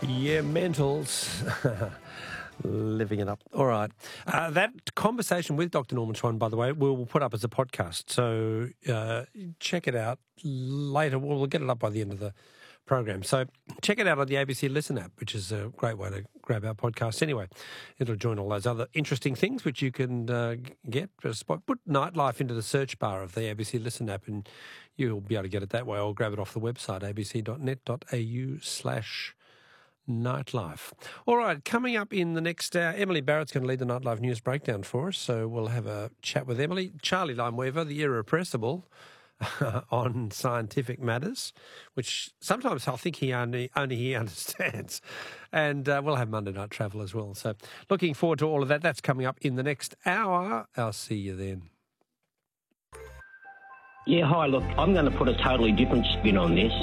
Yeah, mentals. Living it up. All right. That conversation with Dr. Norman Swan, by the way, we'll put up as a podcast. So check it out later. We'll get it up by the end of the program. So check it out on the ABC Listen app, which is a great way to grab our podcast. Anyway, it'll join all those other interesting things which you can get. Just put Nightlife into the search bar of the ABC Listen app and you'll be able to get it that way, or grab it off the website, abc.net.au/nightlife. All right, coming up in the next hour, Emily Barrett's going to lead the Nightlife News Breakdown for us, so we'll have a chat with Emily. Charlie Limeweaver, the irrepressible, on scientific matters, which sometimes I think only he understands. And we'll have Monday Night Travel as well. So looking forward to all of that. That's coming up in the next hour. I'll see you then. Yeah, hi, look, I'm going to put a totally different spin on this.